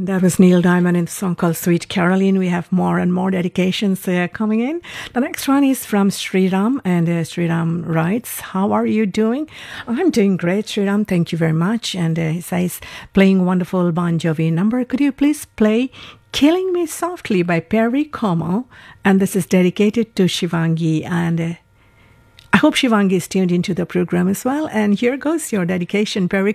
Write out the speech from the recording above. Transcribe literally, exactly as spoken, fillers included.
That was Neil Diamond in the song called Sweet Caroline. We have more and more dedications uh, coming in. The next one is from Sriram, and uh, Sriram writes, how are you doing? I'm doing great, Sriram. Thank you very much. And uh, he says, playing wonderful Bon Jovi number. Could you please play Killing Me Softly by Perry Como? And this is dedicated to Shivangi. And uh, I hope Shivangi is tuned into the program as well. And here goes your dedication, Perry